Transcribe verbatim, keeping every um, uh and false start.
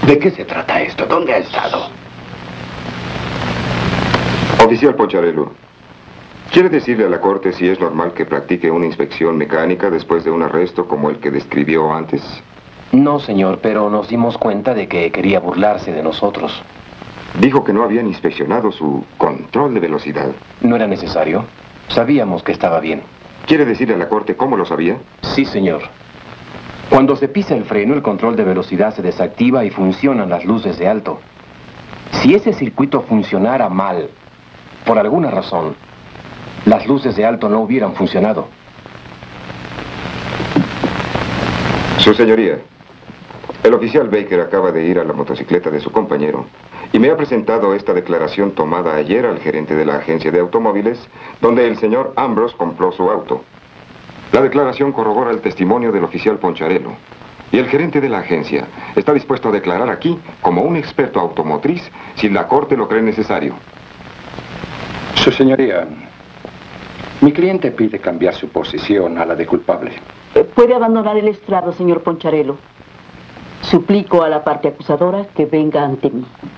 ¿De qué se trata esto? ¿Dónde ha estado? Oficial Poncharelo, ¿quiere decirle a la corte si es normal que practique una inspección mecánica después de un arresto como el que describió antes? No, señor, pero nos dimos cuenta de que quería burlarse de nosotros. Dijo que no habían inspeccionado su control de velocidad. No era necesario. Sabíamos que estaba bien. ¿Quiere decirle a la corte cómo lo sabía? Sí, señor. Cuando se pisa el freno, el control de velocidad se desactiva y funcionan las luces de alto. Si ese circuito funcionara mal, por alguna razón, las luces de alto no hubieran funcionado. Su señoría, el oficial Baker acaba de ir a la motocicleta de su compañero y me ha presentado esta declaración tomada ayer al gerente de la agencia de automóviles, donde el señor Ambrose compró su auto. La declaración corrobora el testimonio del oficial Poncharelo. Y el gerente de la agencia está dispuesto a declarar aquí como un experto automotriz si la corte lo cree necesario. Su señoría, mi cliente pide cambiar su posición a la de culpable. Puede abandonar el estrado, señor Poncharelo. Suplico a la parte acusadora que venga ante mí.